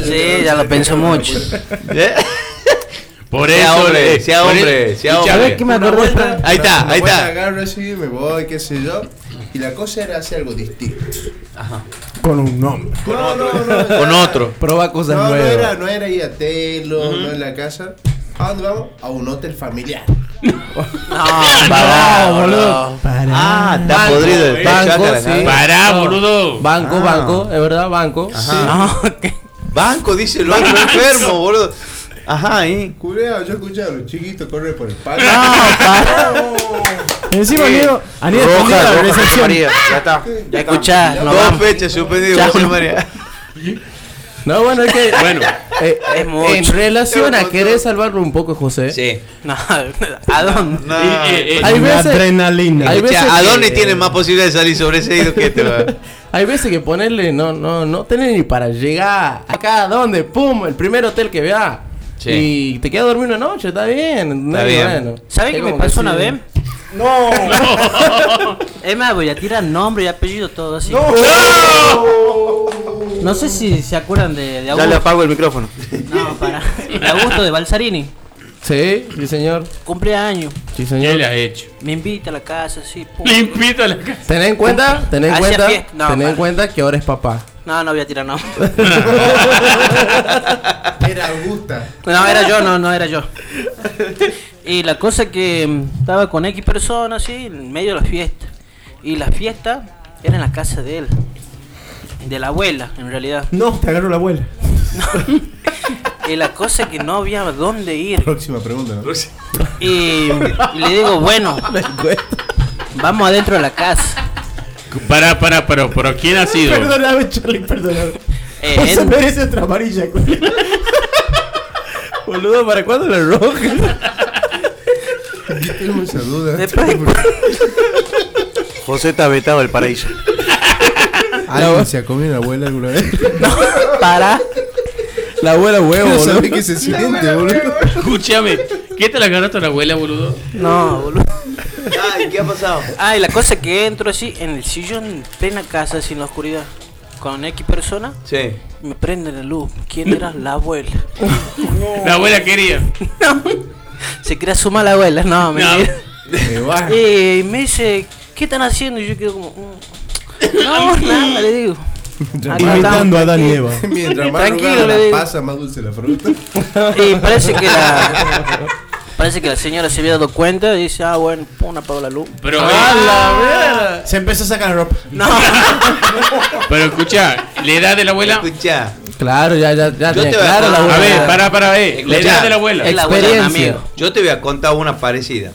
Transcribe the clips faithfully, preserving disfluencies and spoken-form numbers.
Sí, ya lo pensó mucho. ¿Eh? Por sea eso, hombre, eh, sea por hombre, el- sea escucha, hombre. ¿Sabes qué me Una acordé? vuelta- Ahí está, una ahí vuelta está. Agarro así, me voy, qué sé yo. Y la cosa era hacer algo distinto. Con un nombre. No, no, no. Con otro. Proba cosas No, no nuevas. era, no era ir a Telo, no en la casa. ¿A dónde vamos? A un hotel familiar. No, Pará, boludo. Pará. Ah, está Banco, podrido el banco, chácara, sí. ¿no? Pará, boludo. Banco, Ah. banco, es verdad, banco. Ajá. no, que- Banco, dice el otro enfermo, boludo. Ajá, ahí. Culeado, yo escuchaba a los chiquitos correr por el parque. Encima, Diego, Aníbal, Roja, ponía la roja, recepción. María. Ya está. ya escuchá, no Dos vamos. fechas suspendidas, Chao. José María. No, bueno, es que. Bueno, eh, Es mucho. en relación a querer salvarlo un poco, José. Sí. No, ¿a dónde? No. Eh, eh, eh, Hay una veces- adrenalina. hay Escucha, veces Adonis que- tiene más posibilidades de salir sobreseído que este. va. Hay veces que ponerle, no, no, no tenés ni para llegar acá, ¿dónde? Pum, el primer hotel que vea. Sí. Y te quedas a dormir una noche, está bien. ¿entendés? Está bien. Bueno, ¿Sabes es qué me como que pasó sí. una vez? No. Es más, voy a tirar nombre y apellido todo así. No sé si se acuerdan de, de Ya le Augusto. apago el micrófono. No, para. De Augusto de Balsarini. Sí, sí, señor. Cumpleaños. Sí, ¿Qué señor. le has hecho? Me invita a la casa, así. pum. Le invito a la casa. Ten en cuenta, ten en Hacia cuenta, fiesta. No, ten en para. cuenta que ahora es papá. No, no voy a tirar nombre. Era Augusta. No, era yo, no, no era yo. Y la cosa que mm, estaba con X personas, así, en medio de la fiesta. Y la fiesta era en la casa de él. De la abuela, en realidad. No, te agarró la abuela. Y la cosa que no había dónde ir. Próxima pregunta, ¿no? Y, y le digo, bueno, vamos adentro de la casa. Pará, pará, pero, pero ¿quién ha sido? Perdóname, Charlie, perdóname. Eh, José en- merece otra amarilla, güey. Boludo, ¿para cuándo la roja? Tengo esa duda. Después- José está vetado del paraíso. ¿Alguien se ha comido la abuela alguna vez? para. La abuela huevo, No boludo. sabés qué se siente, boludo. Escúchame. ¿Qué te la ganaste a la abuela, boludo? No, boludo. Ay, ¿qué ha pasado? Ah, y la cosa que entro así en el sillón, plena casa, sin la oscuridad, con X persona, Sí. me prende la luz. ¿Quién era? La abuela. La abuela quería. Se quería sumar la abuela, no, No. mentira. Me va. Y me dice, ¿qué están haciendo? Y yo quedo como, mm, no, nada, le digo. Acá Imitando estamos. a Dan y Eva. Mientras más Tranquilo, arrugada le la digo. pasa, más dulce la fruta. Y parece que la parece que la señora se había dado cuenta y dice, ah, bueno, pon apagó la luz. Pero, ¡A eh, la verga! Se empezó a sacar la ropa. No, pero escucha, la edad de la abuela. Escucha, Claro, ya, ya, ya Yo tenía te voy a- claro la a abuela. A ver, pará, pará, ver. La Escuchá. edad de la abuela. es la abuela de un Experiencia. amigo. yo te voy a contar una parecida.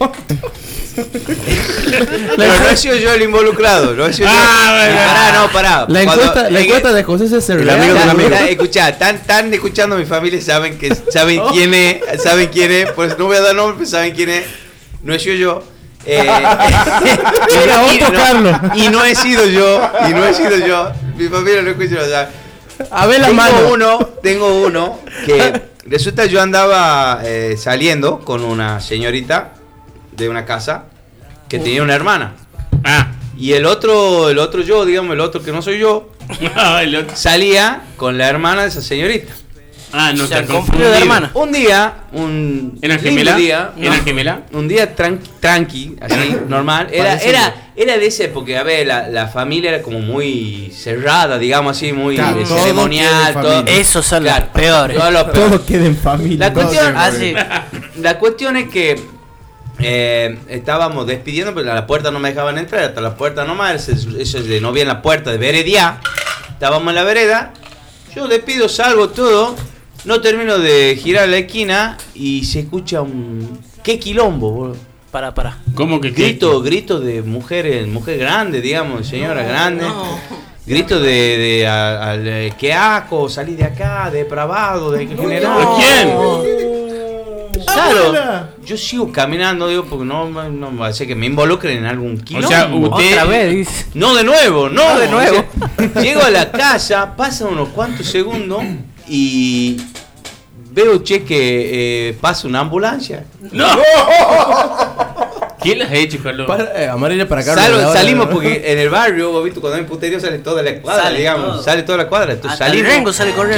Pero no he sido yo el involucrado, no he sido Ah, yo. bueno. Pará, no, pará. La Cuando- encuesta, la en- encuesta de José es el el amigo real. de un amigo. Escuchá, tan, tan escuchando a mi familia saben que saben quién es, saben quién es, pues no voy a dar nombre, pero saben quién es. No he sido yo. Eh, Era y, otro no, Carlos. y no he sido yo, y no he sido yo. Mi familia no escucha, o sea, A ver la tengo mano. uno, tengo uno que resulta yo andaba eh, saliendo con una señorita de una casa que tenía una hermana. Ah. Y el otro, el otro yo, digamos, el otro que no soy yo, Ah, el otro. salía con la hermana de esa señorita. Ah, no Se te han ha confundido confundido. de hermana. Un día, un ¿Eran lindo gemela? día, ¿Eran no, gemela? un día tran- tranqui, así, normal. Era, Parecido. era, era de ese, porque a ver, la, la familia era como muy cerrada, digamos así, muy Claro, de todo ceremonial, queda en todo. familia. Esos son Claro, los peores. todo lo peor. Todo queda en familia. La cuestión, Ah, sí. la cuestión es que eh, estábamos despidiendo, pero a la puerta no me dejaban entrar, hasta la puerta nomás, eso, eso es de no vi en la puerta de veredia. Estábamos en la vereda, yo despido, salgo todo, no termino de girar la esquina y se escucha un... ¡Qué quilombo, boludo! Para, para. ¿Cómo que qué? Grito, grito de mujeres, mujer grande, digamos, señora grande. Grito de, de a- al eh, qué asco, salí de acá, depravado, de general. ¿A quién? Claro, yo sigo caminando, digo, porque no, no va a ser que me involucren en algún quilombo. O sea, usted- Otra vez, dice. No de nuevo, no, No de nuevo. O sea, llego a la casa, pasan unos cuantos segundos y veo, che, que eh, pasa una ambulancia. ¡No! ¿Quién las ha hecho, Carlos? Para, eh, amarilla para Carlos. Salgo- ahora, salimos ¿no? porque en el barrio, vos viste, cuando hay puterío sale toda la cuadra, Sale digamos, todo. sale toda la cuadra. Entonces Hasta el salimos. Rengo sale corriendo.